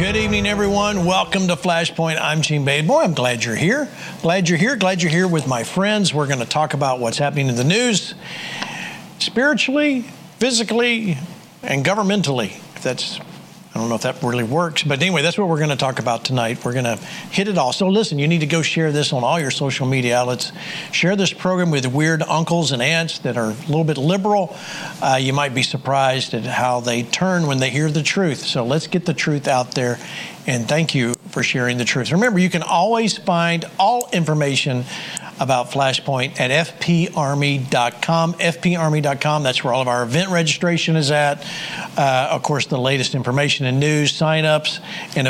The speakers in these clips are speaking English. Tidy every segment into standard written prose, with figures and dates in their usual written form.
Good evening, everyone. Welcome to Flashpoint. I'm Gene Bade. Boy, I'm glad you're here. Glad you're here with my friends. We're going to talk about what's happening in the news, spiritually, physically, and governmentally. I don't know if that really works, but anyway, that's what we're going to talk about tonight. We're going to hit it all. So listen, you need to go share this on all your social media outlets. Share this program with weird uncles and aunts that are a little bit liberal. You might be surprised at how they turn when they hear the truth. So let's get the truth out there, and thank you for sharing the truth. Remember, you can always find all information about Flashpoint at fparmy.com. fparmy.com, that's where all of our event registration is at. Of course, the latest information and news, sign-ups, and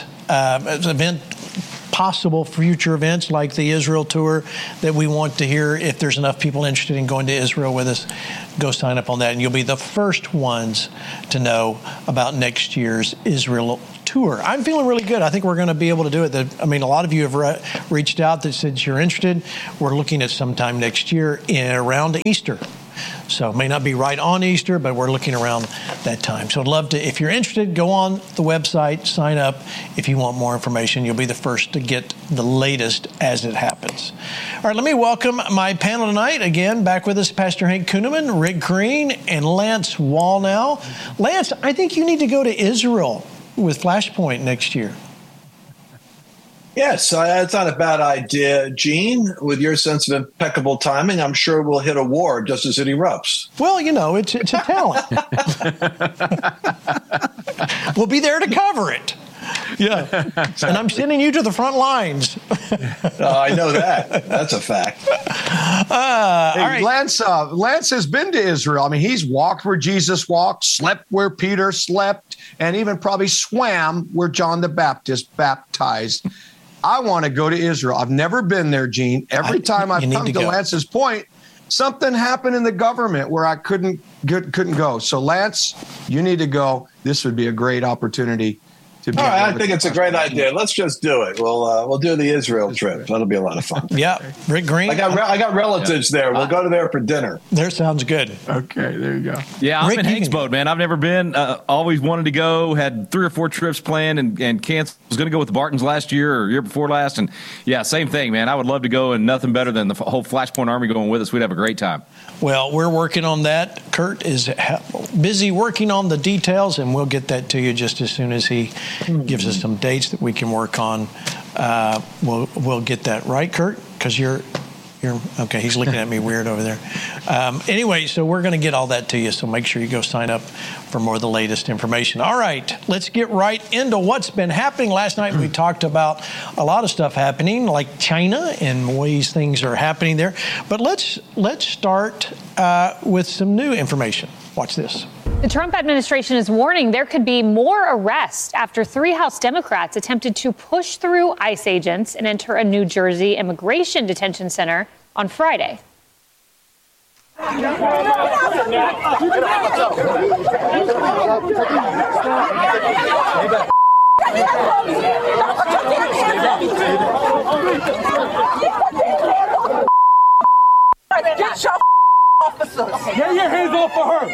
possible future events like the Israel tour that we want to hear. If there's enough people interested in going to Israel with us, go sign up on that, and you'll be the first ones to know about next year's Israel tour. I'm feeling really good. I think we're going to be able to do it. A lot of you have reached out that said you're interested. We're looking at sometime next year around Easter. So it may not be right on Easter, but we're looking around that time. So I'd love to, if you're interested, go on the website, sign up. If you want more information, you'll be the first to get the latest as it happens. All right, let me welcome my panel tonight. Again, back with us, Pastor Hank Kunneman, Rick Green, and Lance Wallnau. Lance, I think you need to go to Israel with Flashpoint next year. Yes, that's not a bad idea, Gene. With your sense of impeccable timing, I'm sure we'll hit a war just as it erupts. Well, it's a talent. We'll be there to cover it. Yeah, exactly. And I'm sending you to the front lines. I know that. That's a fact. All right. Lance has been to Israel. I mean, he's walked where Jesus walked, slept where Peter slept, and even probably swam where John the Baptist baptized. I want to go to Israel. I've never been there, Gene. Every time I've come to Lance's point, something happened in the government where I couldn't go. So, Lance, you need to go. This would be a great opportunity. All right, I think it's a great idea. Let's just do it. We'll do the Israel trip. That'll be a lot of fun. Yeah, Rick Green. I got relatives there. We'll go to there for dinner. There sounds good. Okay, there you go. Yeah, I'm in Hank's boat, man. I've never been. Always wanted to go. Had 3 or 4 trips planned and canceled. Was going to go with the Bartons last year or year before last, and yeah, same thing, man. I would love to go, and nothing better than the whole Flashpoint Army going with us. We'd have a great time. Well, we're working on that. Kurt is busy working on the details, and we'll get that to you just as soon as he gives us some dates that we can work on. We'll get that right, Kurt, because you're okay. He's looking at me weird over there. Anyway, so we're going to get all that to you. So make sure you go sign up for more of the latest information. All right, let's get right into what's been happening. Last night we talked about a lot of stuff happening, like China and ways things are happening there. But let's start with some new information. Watch this. The Trump administration is warning there could be more arrests after 3 House Democrats attempted to push through ICE agents and enter a New Jersey immigration detention center on Friday. Get your officers. Get your hands off of her.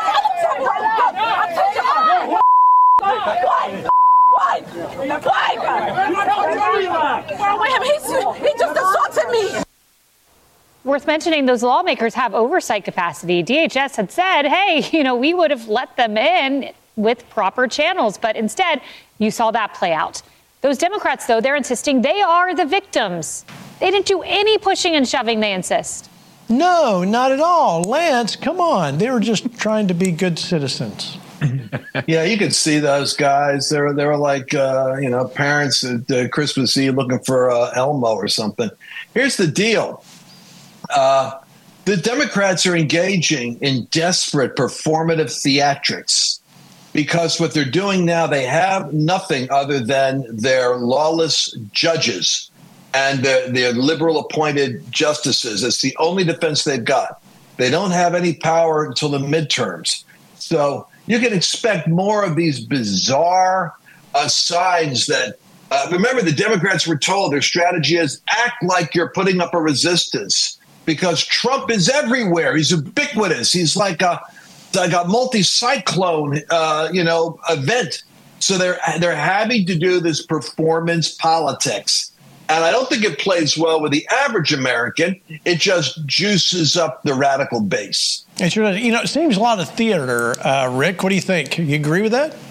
He just assaulted me. Worth mentioning, those lawmakers have oversight capacity. DHS had said, hey, we would have let them in with proper channels. But instead, you saw that play out. Those Democrats, though, they're insisting they are the victims. They didn't do any pushing and shoving, they insist. No, not at all. Lance, come on. They were just trying to be good citizens. Yeah, you could see those guys. They were like, parents at Christmas Eve looking for Elmo or something. Here's the deal. The Democrats are engaging in desperate performative theatrics because what they're doing now, they have nothing other than their lawless judges and their liberal-appointed justices. It's the only defense they've got. They don't have any power until the midterms. So you can expect more of these bizarre signs that, remember, the Democrats were told their strategy is act like you're putting up a resistance because Trump is everywhere. He's ubiquitous. He's like a multi-cyclone, event. So they're having to do this performance politics. And I don't think it plays well with the average American. It just juices up the radical base. It sure does. It seems a lot of theater. Rick, what do you think? You agree with that?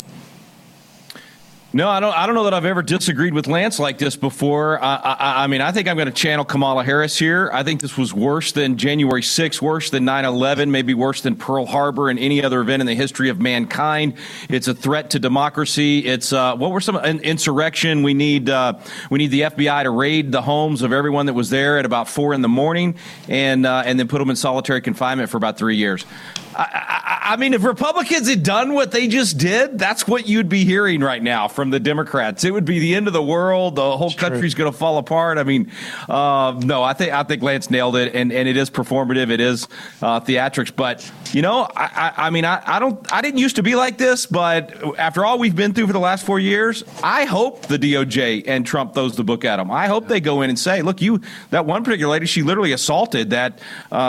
No, I don't know that I've ever disagreed with Lance like this before. I mean, I think I'm going to channel Kamala Harris here. I think this was worse than January 6th, worse than 9/11, maybe worse than Pearl Harbor and any other event in the history of mankind. It's a threat to democracy. It's what were some insurrection? We need the FBI to raid the homes of everyone that was there at about 4 a.m. and then put them in solitary confinement for about 3 years. I mean, if Republicans had done what they just did, that's what you'd be hearing right now from the Democrats. It would be the end of the world. The whole country's going to fall apart. I mean, no, I think Lance nailed it, and it is performative. It is theatrics. But I didn't used to be like this. But after all we've been through for the last 4 years, I hope the DOJ and Trump throws the book at them. I hope they go in and say, look, that one particular lady, she literally assaulted that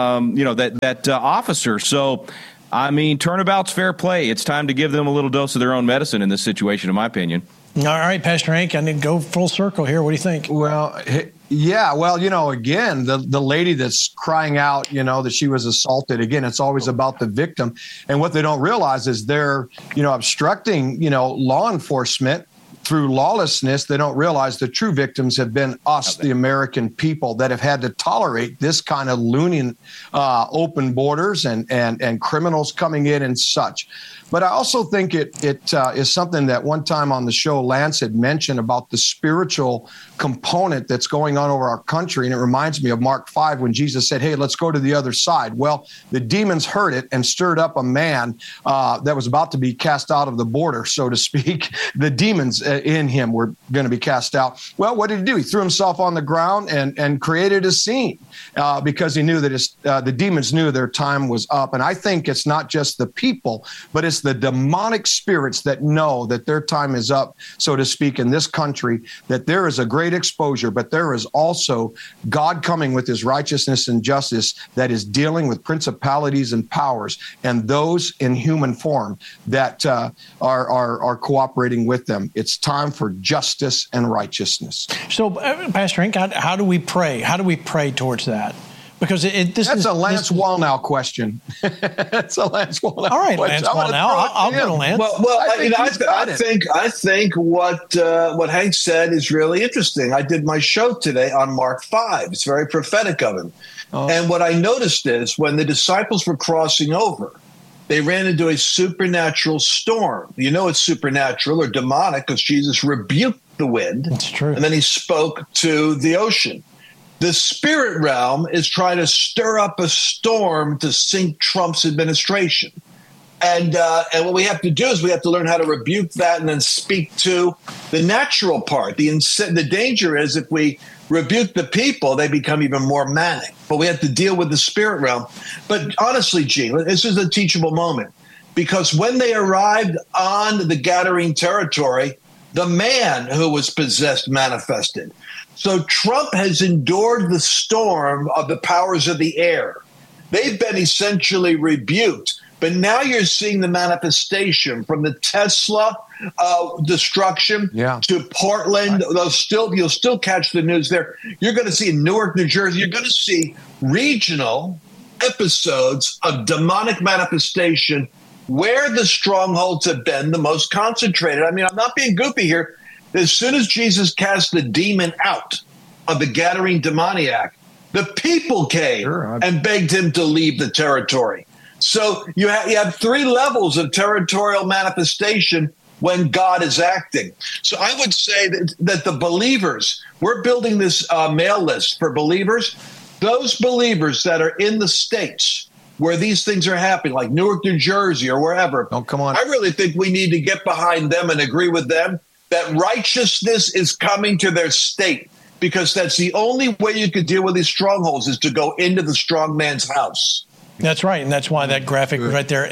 officer. So. I mean, turnabout's fair play. It's time to give them a little dose of their own medicine in this situation, in my opinion. All right, Pastor Hank, I need to go full circle here. What do you think? Well, yeah. Well, again, the lady that's crying out, that she was assaulted. Again, it's always about the victim. And what they don't realize is they're, obstructing, law enforcement through lawlessness. They don't realize the true victims have been us, the American people, that have had to tolerate this kind of loony open borders and criminals coming in and such. But I also think it is something that one time on the show, Lance had mentioned about the spiritual component that's going on over our country. And it reminds me of Mark 5 when Jesus said, hey, let's go to the other side. Well, the demons heard it and stirred up a man that was about to be cast out of the border, so to speak. The demons in him were going to be cast out. Well, what did he do? He threw himself on the ground and created a scene because he knew that the demons knew their time was up. And I think it's not just the people, but it's the demonic spirits that know that their time is up, so to speak, in this country, that there is a great exposure, but there is also God coming with his righteousness and justice that is dealing with principalities and powers and those in human form that are cooperating with them. It's time for justice and righteousness. So, Pastor Hank, how do we pray? How do we pray towards that? Because that's a Lance Wallnau question. That's a Lance Wallnau. All right, question. Lance Wallnau. I'll go to Lance. Well, I think what Hank said is really interesting. I did my show today on Mark 5. It's very prophetic of him. Oh. And what I noticed is when the disciples were crossing over, they ran into a supernatural storm. It's supernatural or demonic because Jesus rebuked the wind. That's true. And then he spoke to the ocean. The spirit realm is trying to stir up a storm to sink Trump's administration. And what we have to do is we have to learn how to rebuke that and then speak to the natural part. The danger is if we rebuke the people, they become even more manic. But we have to deal with the spirit realm. But honestly, Gene, this is a teachable moment. Because when they arrived on the Gadarene territory, the man who was possessed manifested. So Trump has endured the storm of the powers of the air. They've been essentially rebuked. But now you're seeing the manifestation from the Tesla destruction to Portland. You'll still catch the news there. You're going to see in Newark, New Jersey, you're going to see regional episodes of demonic manifestation where the strongholds have been the most concentrated. I mean, I'm not being goofy here. As soon as Jesus cast the demon out of the Gadarene demoniac, the people came and begged him to leave the territory. So you have three levels of territorial manifestation when God is acting. So I would say that the believers, we're building this mail list for believers, those believers that are in the states where these things are happening, like Newark, New Jersey, or wherever. Oh, come on. I really think we need to get behind them and agree with them that righteousness is coming to their state, because that's the only way you can deal with these strongholds is to go into the strong man's house. That's right. And that's why that graphic right there,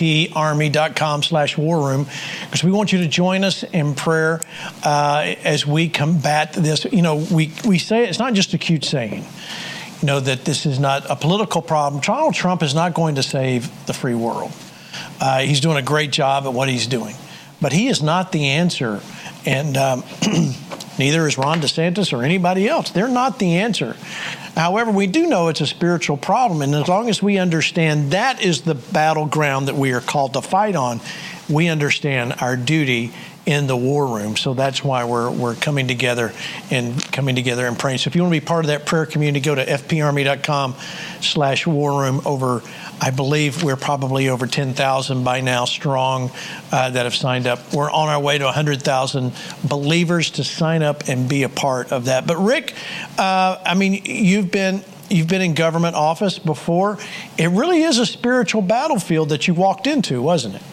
fparmy.com/war room, because we want you to join us in prayer as we combat this. We say it's not just a cute saying, that this is not a political problem. Donald Trump is not going to save the free world. He's doing a great job at what he's doing. but he is not the answer. And neither is Ron DeSantis or anybody else. They're not the answer. However, we do know it's a spiritual problem, and as long as we understand that is the battleground that we are called to fight on, we understand our duty in the war room. So that's why we're coming together and praying. So if you want to be part of that prayer community, go to fparmy.com/war room. I believe we're probably over 10,000 by now strong that have signed up. We're on our way to 100,000 believers to sign up and be a part of that. But Rick, you've been in government office before. It really is a spiritual battlefield that you walked into, wasn't it?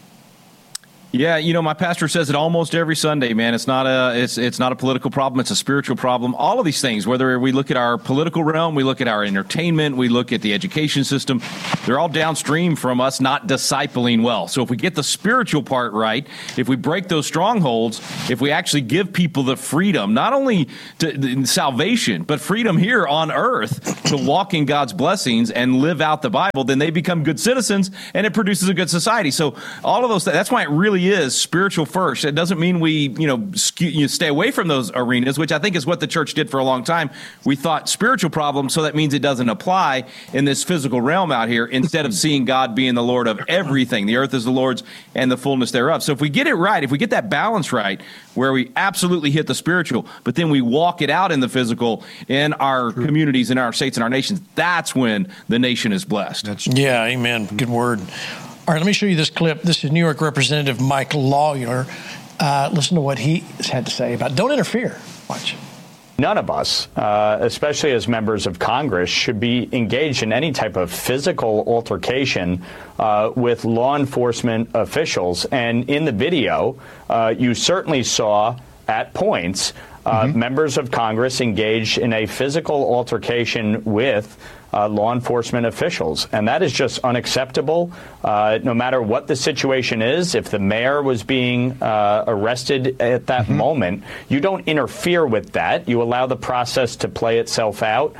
Yeah, my pastor says it almost every Sunday, man. It's not a political problem. It's a spiritual problem. All of these things, whether we look at our political realm, we look at our entertainment, we look at the education system, they're all downstream from us not discipling well. So if we get the spiritual part right, if we break those strongholds, if we actually give people the freedom, not only to salvation, but freedom here on earth to walk in God's blessings and live out the Bible, then they become good citizens and it produces a good society. So all of those things, that's why it really is spiritual first. It doesn't mean we, stay away from those arenas, which I think is what the church did for a long time. We thought spiritual problems, so that means it doesn't apply in this physical realm out here, instead of seeing God being the Lord of everything. The earth is the Lord's and the fullness thereof. So if we get it right, if we get that balance right, where we absolutely hit the spiritual, but then we walk it out in the physical in our communities, in our states, and our nations, that's when the nation is blessed. Yeah, amen. Good word. All right, let me show you this clip. This is New York Representative Mike Lawyer. Listen to what he had to say about don't interfere. Watch. None of us, especially as members of Congress, should be engaged in any type of physical altercation with law enforcement officials. And in the video, you certainly saw at points members of Congress engaged in a physical altercation with law enforcement officials. And that is just unacceptable, no matter what the situation is. If the mayor was being arrested at that moment, you don't interfere with that. You allow the process to play itself out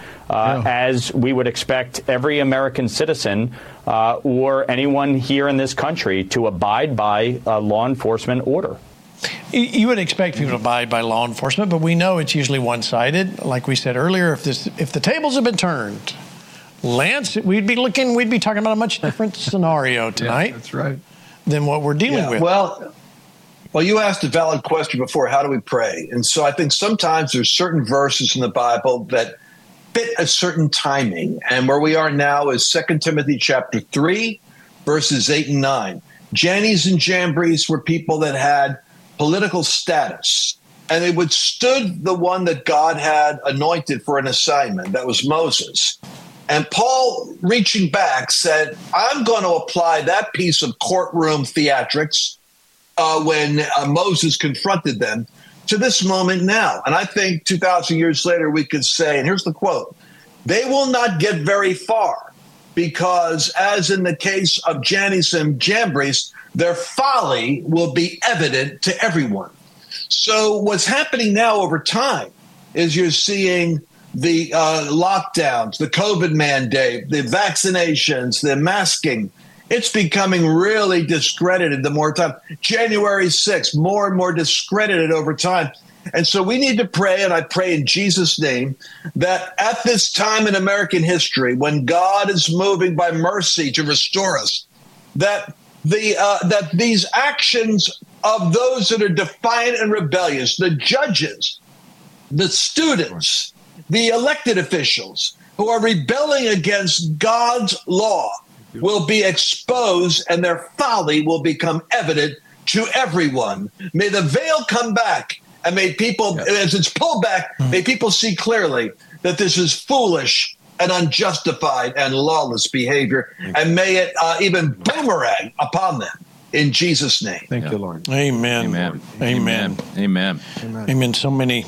as we would expect every American citizen or anyone here in this country to abide by a law enforcement order. You would expect people to abide by law enforcement, but we know it's usually one-sided. Like we said earlier, if the tables have been turned, Lance, we'd be talking about a much different scenario tonight. Yeah, that's right. Than what we're dealing with. Well, you asked a valid question before. How do we pray? And so I think sometimes there's certain verses in the Bible that fit a certain timing. And where we are now is 2 Timothy chapter 3, verses 8 and 9. Jannies and Jambres were people that had political status, and they withstood the one that God had anointed for an assignment. That was Moses. And Paul, reaching back, said, I'm going to apply that piece of courtroom theatrics when Moses confronted them to this moment now. And I think 2,000 years later, we could say, and here's the quote, they will not get very far because, as in the case of Jannies and Jambres, their folly will be evident to everyone. So what's happening now over time is you're seeing the lockdowns, the COVID mandate, the vaccinations, the masking. It's becoming really discredited the more time. January 6th, more and more discredited over time. And so we need to pray, and I pray in Jesus' name, that at this time in American history, when God is moving by mercy to restore us, that these actions of those that are defiant and rebellious, the judges, the students, the elected officials who are rebelling against God's law will be exposed, and their folly will become evident to everyone. May the veil come back, and may people, as it's pulled back, may people see clearly that this is foolish and unjustified and lawless behavior, and may it even boomerang upon them. In Jesus' name. Thank you, Lord. Amen. Amen. Amen. Amen. Amen. So many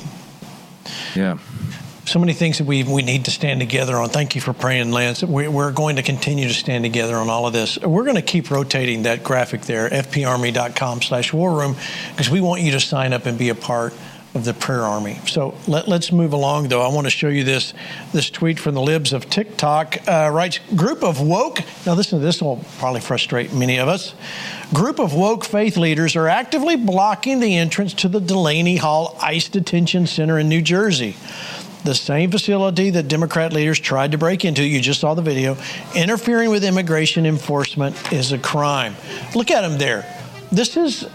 things that we need to stand together on. Thank you for praying, Lance. We're going to continue to stand together on all of this. We're going to keep rotating that graphic there, fparmy.com/war room, because we want you to sign up and be a part of the prayer army. So let's move along, though. I want to show you this tweet from the libs of TikTok. Writes, group of woke, now listen to this, will probably frustrate many of us. Group of woke faith leaders are actively blocking the entrance to the Delaney Hall ICE Detention Center in New Jersey. The same facility that Democrat leaders tried to break into. You just saw the video. Interfering with immigration enforcement is a crime. Look at them there. This is,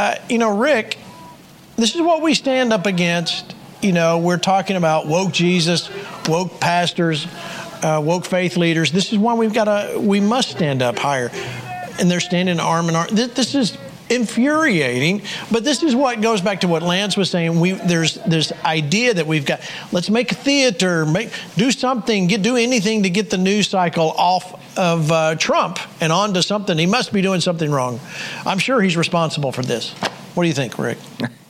Rick, this is what we stand up against. We're talking about woke Jesus, woke pastors, woke faith leaders. This is why we must stand up higher. And they're standing arm in arm. This is infuriating, but this is what goes back to what Lance was saying. There's this idea that we've got, let's make a theater, do something, do anything to get the news cycle off of Trump and onto something. He must be doing something wrong. I'm sure he's responsible for this. What do you think, Rick?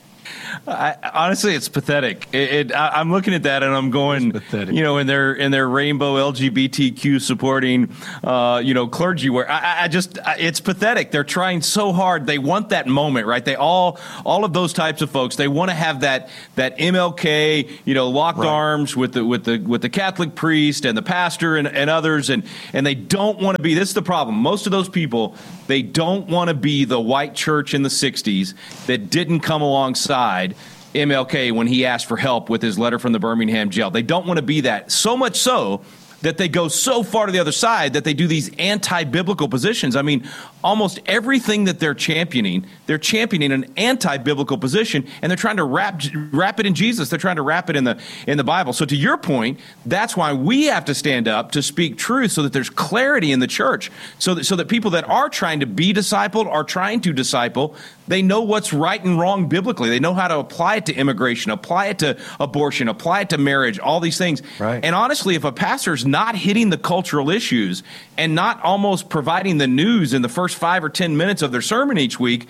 Honestly, it's pathetic. I'm looking at that and I'm going, in their rainbow LGBTQ supporting, clergy wear. It's pathetic. They're trying so hard. They want that moment, right? They all of those types of folks. They want to have that MLK, locked arms with the Catholic priest and the pastor and others, and they don't want to be. This is the problem. Most of those people, they don't want to be the white church in the 60s that didn't come alongside MLK when he asked for help with his letter from the Birmingham jail. They don't want to be that. So much so that they go so far to the other side that they do these anti-biblical positions. I mean, almost everything that they're championing an anti-biblical position, and they're trying to wrap it in Jesus. They're trying to wrap it in the Bible. So to your point, that's why we have to stand up to speak truth so that there's clarity in the church, so that people that are trying to be discipled, are trying to disciple, they know what's right and wrong biblically. They know how to apply it to immigration, apply it to abortion, apply it to marriage, all these things. Right. And honestly, if a pastor's not hitting the cultural issues and not almost providing the news in the first 5 or 10 minutes of their sermon each week,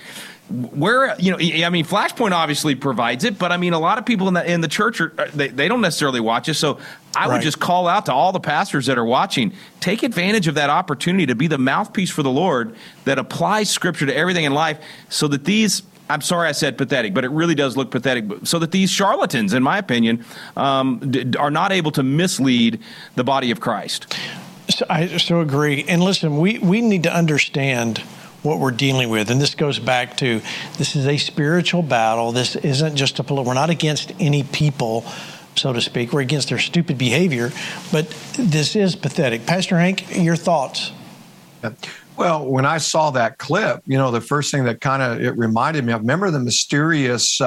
Flashpoint obviously provides it, but a lot of people in the church they don't necessarily watch it. So I would just call out to all the pastors that are watching, take advantage of that opportunity to be the mouthpiece for the Lord that applies Scripture to everything in life, so that these, I'm sorry I said pathetic, but it really does look pathetic, so that these charlatans, in my opinion, are not able to mislead the body of Christ. So I so agree. And listen, we need to understand what we're dealing with. And this goes back to, this is a spiritual battle. This isn't just we're not against any people, so to speak. We're against their stupid behavior, but this is pathetic. Pastor Hank, your thoughts? Well, when I saw that clip, the first thing that it reminded me of, remember the mysterious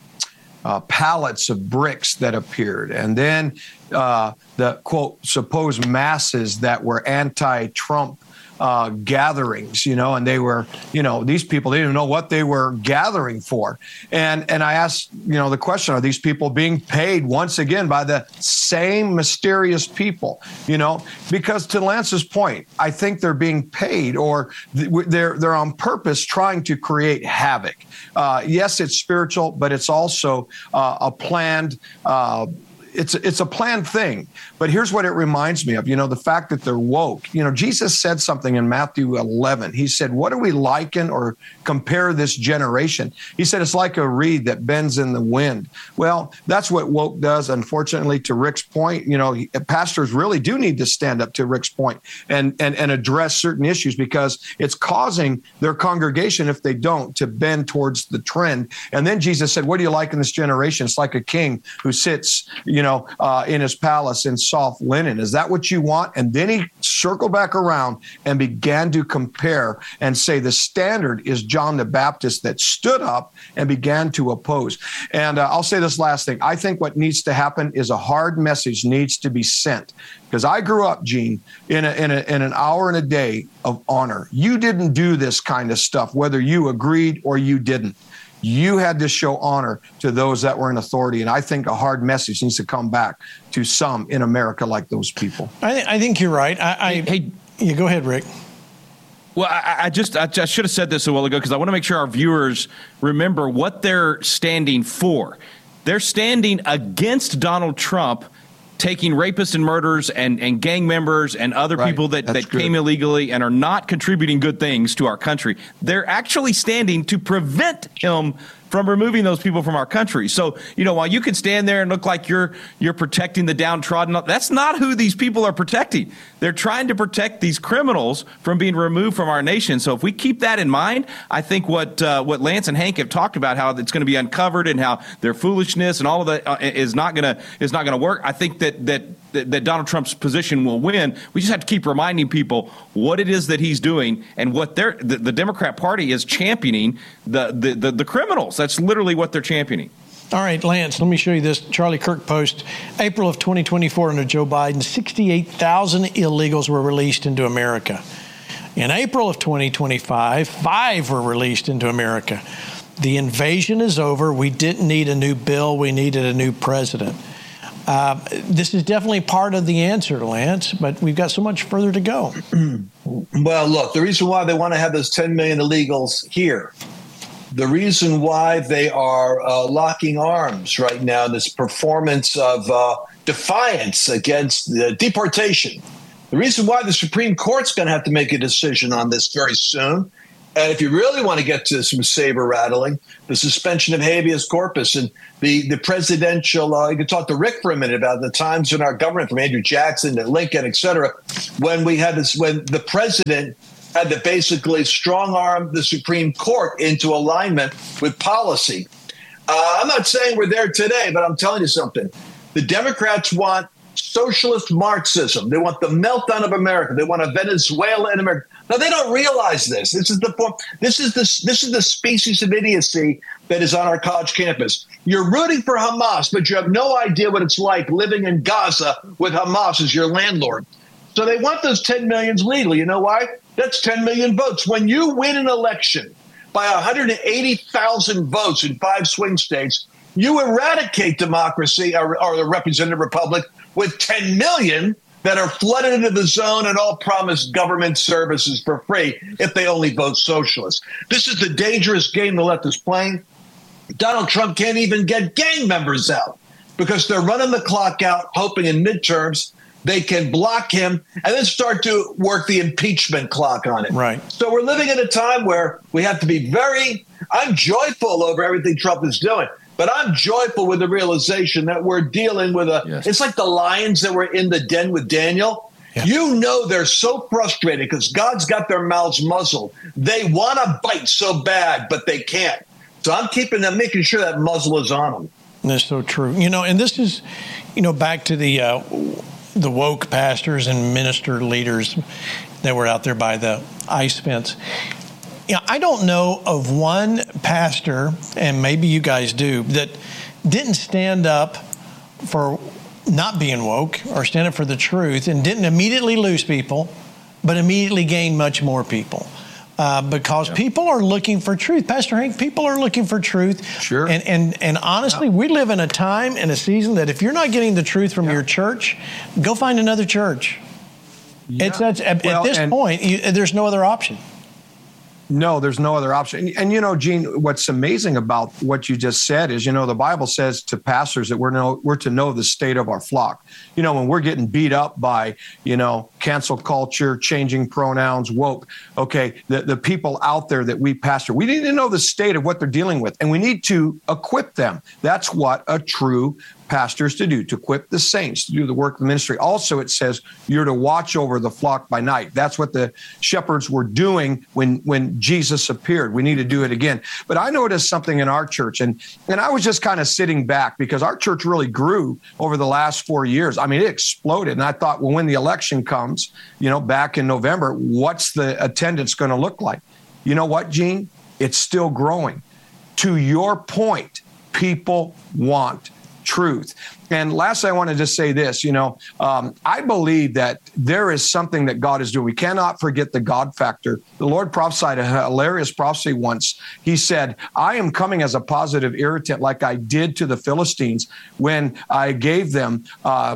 pallets of bricks that appeared, and then the quote supposed masses that were anti-Trump gatherings, and they were, these people, they didn't know what they were gathering for. And I asked, the question, are these people being paid once again by the same mysterious people? Because to Lance's point, I think they're being paid, or they're on purpose trying to create havoc. Yes, it's spiritual, but it's also a planned It's a planned thing. But here's what it reminds me of, the fact that they're woke. Jesus said something in Matthew 11. He said, what do we liken or compare this generation? He said, it's like a reed that bends in the wind. Well, that's what woke does, unfortunately, to Rick's point. Pastors really do need to stand up to Rick's point and address certain issues, because it's causing their congregation, if they don't, to bend towards the trend. And then Jesus said, what do you like in this generation? It's like a king who sits, in his palace in soft linen. Is that what you want? And then he circled back around and began to compare and say the standard is John the Baptist, that stood up and began to oppose. And I'll say this last thing. I think what needs to happen is a hard message needs to be sent. Because I grew up, Gene, in an hour and a day of honor. You didn't do this kind of stuff, whether you agreed or you didn't. You had to show honor to those that were in authority. And I think a hard message needs to come back to some in America like those people. I think you're right. Yeah, go ahead, Rick. Well, I should have said this a while ago, because I want to make sure our viewers remember what they're standing for. They're standing against Donald Trump taking rapists and murderers and gang members and other people that came illegally and are not contributing good things to our country. They're actually standing to prevent him from removing those people from our country. So, while you can stand there and look like you're protecting the downtrodden, that's not who these people are protecting. They're trying to protect these criminals from being removed from our nation. So if we keep that in mind, I think what Lance and Hank have talked about, how it's going to be uncovered and how their foolishness and all of that is not going to work. I think that Donald Trump's position will win. We just have to keep reminding people what it is that he's doing and what the Democrat Party is championing, the criminals. That's literally what they're championing. All right, Lance, let me show you this. Charlie Kirk post, April of 2024 under Joe Biden, 68,000 illegals were released into America. In April of 2025, 5 were released into America. The invasion is over. We didn't need a new bill. We needed a new president. This is definitely part of the answer, Lance, but we've got so much further to go. Well, look, the reason why they want to have those 10 million illegals here, the reason why they are locking arms right now in this performance of defiance against the deportation, the reason why the Supreme Court's going to have to make a decision on this very soon, and if you really want to get to some saber rattling, the suspension of habeas corpus and the presidential, you can talk to Rick for a minute about the times in our government, from Andrew Jackson to Lincoln, et cetera, when we had this, when the president had to basically strong-arm the Supreme Court into alignment with policy. I'm not saying we're there today, but I'm telling you something. The Democrats want socialist Marxism. They want the meltdown of America. They want a Venezuela in America. Now, they don't realize this. This is the species of idiocy that is on our college campus. You're rooting for Hamas, but you have no idea what it's like living in Gaza with Hamas as your landlord. So they want those 10 millions legal. You know why? That's 10 million votes. When you win an election by 180,000 votes in 5 swing states, you eradicate democracy or the representative republic with 10 million that are flooded into the zone and all promised government services for free if they only vote socialist. This is the dangerous game the left is playing. Donald Trump can't even get gang members out because they're running the clock out, hoping in midterms they can block him and then start to work the impeachment clock on it. Right. So we're living in a time where we have to be I'm joyful over everything Trump is doing, but I'm joyful with the realization that we're dealing with it's like the lions that were in the den with Daniel. Yeah. You know, they're so frustrated because God's got their mouths muzzled. They want to bite so bad, but they can't. So I'm making sure that muzzle is on them. That's so true. And this is, back to the woke pastors and minister leaders that were out there by the ice fence. I don't know of one pastor, and maybe you guys do, that didn't stand up for not being woke or stand up for the truth and didn't immediately lose people, but immediately gain much more people. Because people are looking for truth. Pastor Hank, people are looking for truth. Sure. And honestly, we live in a time and a season that if you're not getting the truth from your church, go find another church. Yeah. At this point, there's no other option. No, there's no other option. And Gene, what's amazing about what you just said is, the Bible says to pastors that we're to know the state of our flock. When we're getting beat up by, cancel culture, changing pronouns, woke, okay, the people out there that we pastor, we need to know the state of what they're dealing with, and we need to equip them. That's what a true pastors to do, to equip the saints, to do the work of the ministry. Also, it says you're to watch over the flock by night. That's what the shepherds were doing when Jesus appeared. We need to do it again. But I noticed something in our church, and I was just kind of sitting back because our church really grew over the last 4 years. I mean, it exploded. And I thought, well, when the election comes, back in November, what's the attendance going to look like? You know what, Gene? It's still growing. To your point, people want truth. And lastly, I want to just say this, I believe that there is something that God is doing. We cannot forget the God factor. The Lord prophesied a hilarious prophecy once. He said, I am coming as a positive irritant like I did to the Philistines when I gave them,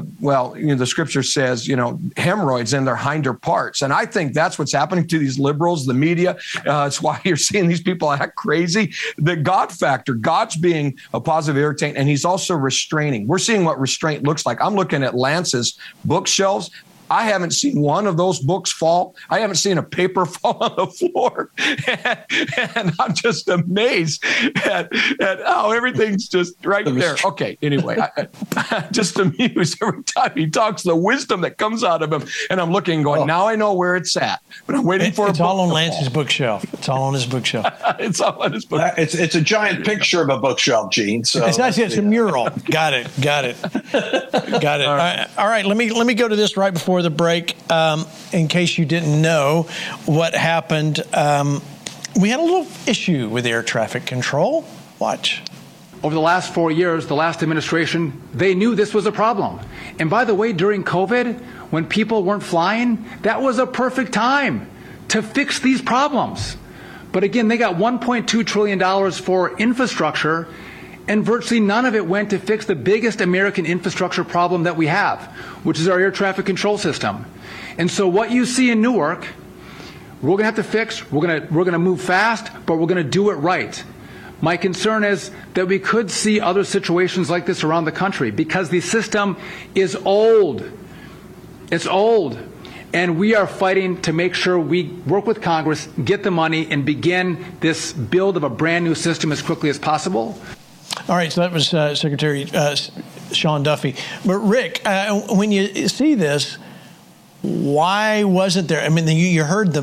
the scripture says, hemorrhoids in their hinder parts. And I think that's what's happening to these liberals, the media. It's why you're seeing these people act crazy. The God factor, God's being a positive irritant, and he's also restraining. We're seeing what restraint looks like. I'm looking at Lance's bookshelves. I haven't seen one of those books fall. I haven't seen a paper fall on the floor. And I'm just amazed at how everything's just right there. Okay, anyway, I'm just amused every time he talks, the wisdom that comes out of him. And I'm looking going, now I know where it's at. But I'm waiting for it's all on Lance's bookshelf. It's all on his bookshelf. It's all on his bookshelf. It's a giant picture of a bookshelf, Gene. So it's a mural. Got it. All right. Let me go to this right before the break. In case you didn't know what happened, we had a little issue with air traffic control. Watch. Over the last 4 years, the last administration, they knew this was a problem. And by the way, during COVID, when people weren't flying, that was a perfect time to fix these problems. But again, they got $1.2 trillion for infrastructure, and virtually none of it went to fix the biggest American infrastructure problem that we have, which is our air traffic control system. And so what you see in Newark, we're going to have to fix. We're going to move fast, but we're going to do it right. My concern is that we could see other situations like this around the country because the system is old. It's old. And we are fighting to make sure we work with Congress, get the money, and begin this build of a brand new system as quickly as possible. All right, so that was Secretary Sean Duffy. But Rick, when you see this, why wasn't there? I mean, you heard the